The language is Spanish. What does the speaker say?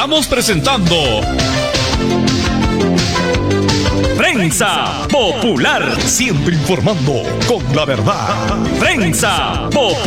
Estamos presentando Prensa Popular, siempre informando con la verdad. Prensa Popular.